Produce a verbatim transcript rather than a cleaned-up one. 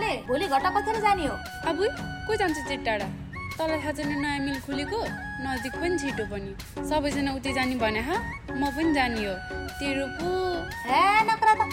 भोलि घटा कतिर जाने हो? अब को जान्छ चिट्टाडा? तँलाई थाहा छैन नयाँ मिल खुलेको? नजिक पनि छिटो पनि। सबैजना उतै जाने भने हा म पनि जाने हो। तेरो पो हे नकरा त